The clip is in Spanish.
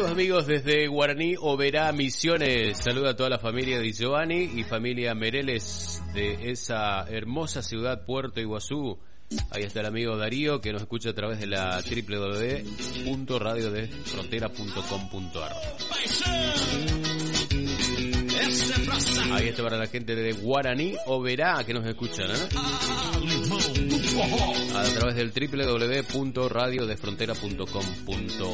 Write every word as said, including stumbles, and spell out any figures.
Saludos amigos desde Guaraní Oberá, Misiones. Saluda a toda la familia de Giovanni y familia Mereles de esa hermosa ciudad Puerto Iguazú. Ahí está el amigo Darío que nos escucha a través de la doble u doble u doble u punto radio de frontera punto com punto a r. Ahí está para la gente de Guaraní Oberá que nos escuchan, ¿eh? A través del doble u doble u doble u punto radio de frontera punto com punto